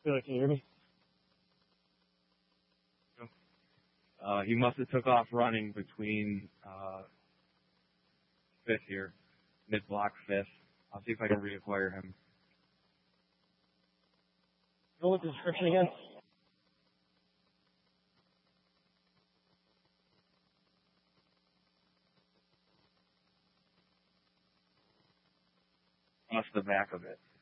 Can you hear me? He must have took off running between fifth here, mid-block fifth. I'll see if I can reacquire him. Go with the description again. Off the back of it.